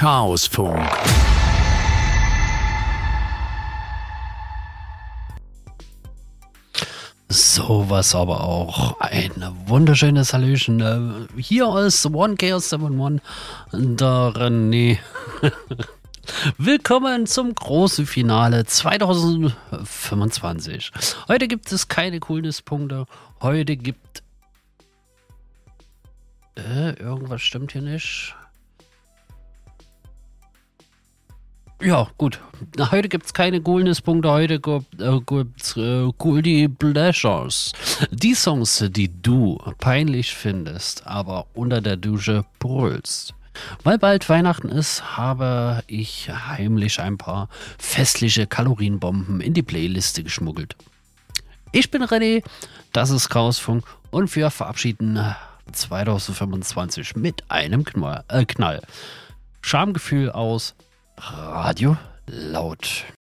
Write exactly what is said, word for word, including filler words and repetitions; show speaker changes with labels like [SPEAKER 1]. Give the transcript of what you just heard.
[SPEAKER 1] Chaosfunk. So was aber auch. Ein wunderschönes Hallöchen. Hier ist One Chaos einundsiebzig. Der René. Willkommen zum großen Finale zwanzig fünfundzwanzig. Heute gibt es keine Coolness-Punkte. Heute gibt... Äh, irgendwas stimmt hier nicht. Ja, gut. Heute gibt es keine Coolness-Punkte. Heute gibt es äh, Guilty Pleasures. Die Songs, die du peinlich findest, aber unter der Dusche brüllst. Weil bald Weihnachten ist, habe ich heimlich ein paar festliche Kalorienbomben in die Playliste geschmuggelt. Ich bin René, das ist Chaosfunk und wir verabschieden zwanzig fünfundzwanzig mit einem Knall. Äh, Knall. Schamgefühl aus Radio laut.